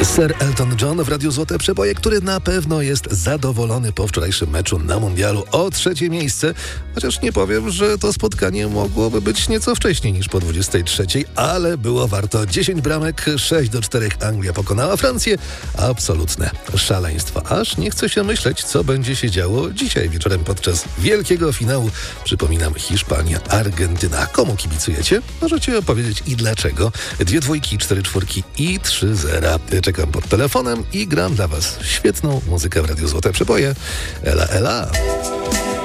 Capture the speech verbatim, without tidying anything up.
Sir Elton John w Radiu Złote Przeboje, który na pewno jest zadowolony po wczorajszym meczu na mundialu o trzecie miejsce. Chociaż nie powiem, że to spotkanie mogłoby być nieco wcześniej niż po dwudziestej trzeciej, ale było warto. dziesięć bramek, sześć do czterech Anglia pokonała Francję. Absolutne szaleństwo. Aż nie chce się myśleć, co będzie się działo dzisiaj wieczorem podczas wielkiego finału. Przypominam, Hiszpania, Argentyna. Komu kibicujecie? Możecie opowiedzieć i dlaczego. Dwie dwójki, cztery czwórki i trzy zera. Czekam pod telefonem i gram dla was świetną muzykę w Radiu Złote Przeboje. Ela, ela.